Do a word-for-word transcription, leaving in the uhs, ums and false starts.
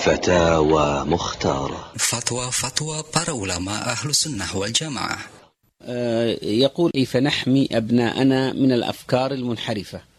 فتاوى مختارة. فتوى فتوى para ulama أهل السنة والجماعة. يقول كيف نحمي أبناءنا من الأفكار المنحرفة؟